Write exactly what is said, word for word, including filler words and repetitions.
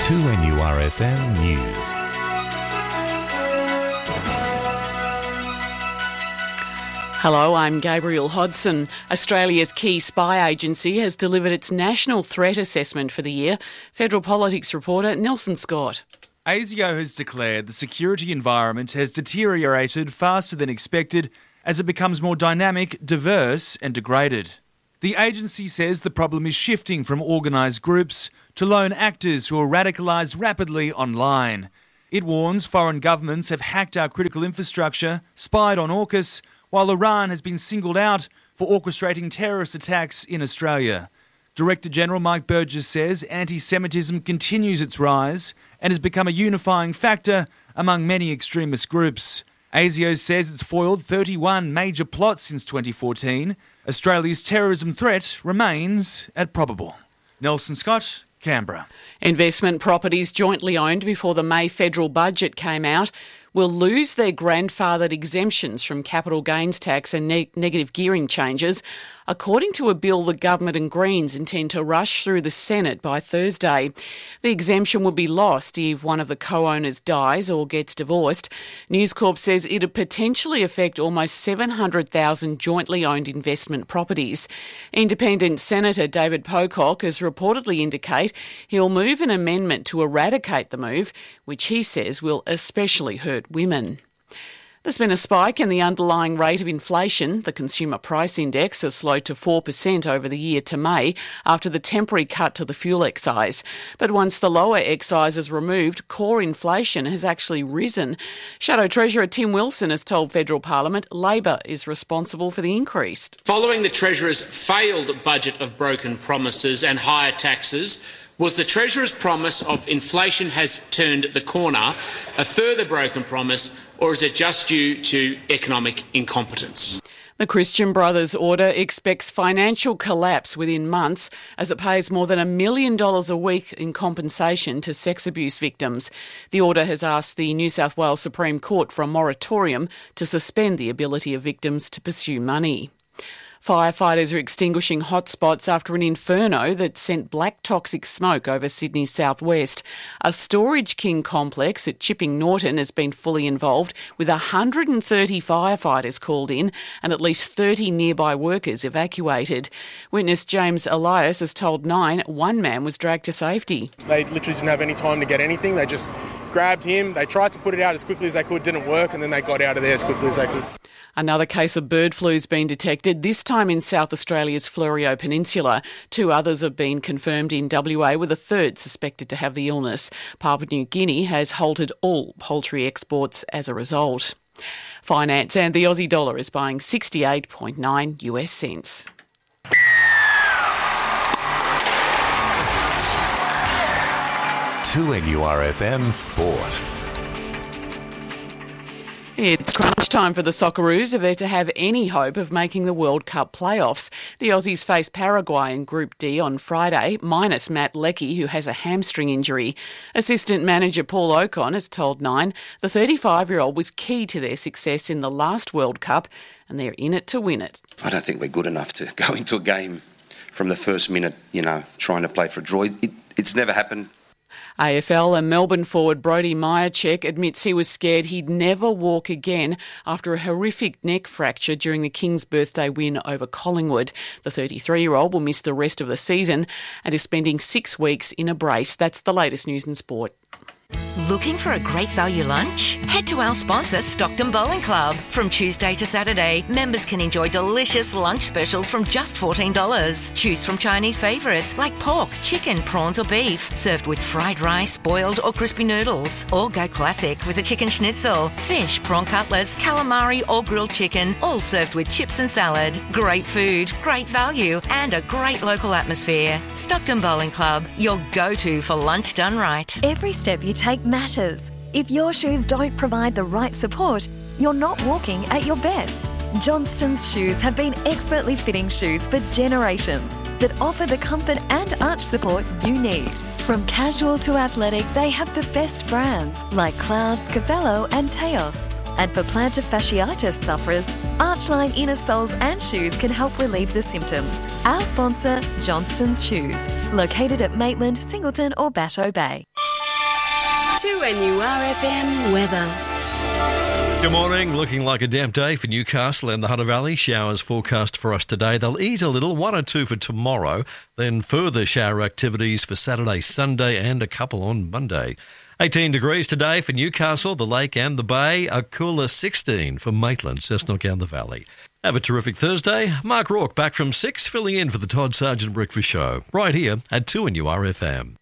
two N U R F M News. Hello, I'm Gabriel Hodson. Australia's key spy agency has delivered its national threat assessment for the year. Federal politics reporter Nelson Scott. ASIO has declared the security environment has deteriorated faster than expected as it becomes more dynamic, diverse and degraded. The agency says the problem is shifting from organised groups to lone actors who are radicalised rapidly online. It warns foreign governments have hacked our critical infrastructure, spied on AUKUS, while Iran has been singled out for orchestrating terrorist attacks in Australia. Director General Mike Burgess says anti-Semitism continues its rise and has become a unifying factor among many extremist groups. ASIO says it's foiled thirty-one major plots since twenty fourteen. Australia's terrorism threat remains at probable. Nelson Scott, Canberra. Investment properties jointly owned before the May federal budget came out will lose their grandfathered exemptions from capital gains tax and ne- negative gearing changes, according to a bill the government and Greens intend to rush through the Senate by Thursday. The exemption would be lost if one of the co-owners dies or gets divorced. News Corp says it would potentially affect almost seven hundred thousand jointly owned investment properties. Independent Senator David Pocock has reportedly indicated he'll move an amendment to eradicate the move, which he says will especially hurt women. There's been a spike in the underlying rate of inflation. The Consumer Price Index has slowed to four percent over the year to May after the temporary cut to the fuel excise. But once the lower excise is removed, core inflation has actually risen. Shadow Treasurer Tim Wilson has told Federal Parliament Labor is responsible for the increase. Following the Treasurer's failed budget of broken promises and higher taxes, was the Treasurer's promise of inflation has turned the corner a further broken promise, or is it just due to economic incompetence? The Christian Brothers Order expects financial collapse within months as it pays more than a million dollars a week in compensation to sex abuse victims. The order has asked the New South Wales Supreme Court for a moratorium to suspend the ability of victims to pursue money. Firefighters are extinguishing hotspots after an inferno that sent black toxic smoke over Sydney's southwest. A Storage King complex at Chipping Norton has been fully involved, with one hundred thirty firefighters called in and at least thirty nearby workers evacuated. Witness James Elias has told Nine one man was dragged to safety. They literally didn't have any time to get anything. They just grabbed him. They tried to put it out as quickly as they could, didn't work, and then they got out of there as quickly as they could. Another case of bird flu has been detected, this time in South Australia's Fleurieu Peninsula. Two others have been confirmed in W A, with a third suspected to have the illness. Papua New Guinea has halted all poultry exports as a result. Finance, and the Aussie dollar is buying sixty-eight point nine U S cents. two N U R F M Sport. It's crunch time for the Socceroos if they're to have any hope of making the World Cup playoffs. The Aussies face Paraguay in Group D on Friday, minus Matt Leckie, who has a hamstring injury. Assistant manager Paul Ocon has told Nine the thirty-five-year-old was key to their success in the last World Cup, and they're in it to win it. I don't think we're good enough to go into a game from the first minute, you know, trying to play for a draw. It, it's never happened. A F L and Melbourne forward Brodie Myercheck admits he was scared he'd never walk again after a horrific neck fracture during the Kings' birthday win over Collingwood. The thirty-three-year-old will miss the rest of the season and is spending six weeks in a brace. That's the latest news in sport. Looking for a great value lunch? Head to our sponsor, Stockton Bowling Club. From Tuesday to Saturday, members can enjoy delicious lunch specials from just fourteen dollars. Choose from Chinese favourites like pork, chicken, prawns or beef, served with fried rice, boiled or crispy noodles. Or go classic with a chicken schnitzel, fish, prawn cutlets, calamari or grilled chicken, all served with chips and salad. Great food, great value and a great local atmosphere. Stockton Bowling Club, your go-to for lunch done right. Every step you take matters. If your shoes don't provide the right support, you're not walking at your best. Johnston's Shoes have been expertly fitting shoes for generations that offer the comfort and arch support you need. From casual to athletic, they have the best brands like Clouds, Cabello and Teos. And for plantar fasciitis sufferers, Archline inner soles and shoes can help relieve the symptoms. Our sponsor, Johnston's Shoes, located at Maitland, Singleton or Batteau Bay. two N U R F M weather. Good morning. Looking like a damp day for Newcastle and the Hunter Valley. Showers forecast for us today. They'll ease a little, one or two for tomorrow, then further shower activities for Saturday, Sunday and a couple on Monday. eighteen degrees today for Newcastle, the Lake and the Bay. A cooler sixteen for Maitland, Cessnock and the Valley. Have a terrific Thursday. Mark Rourke back from six, filling in for the Todd Sargent Breakfast Show, right here at two N U R F M.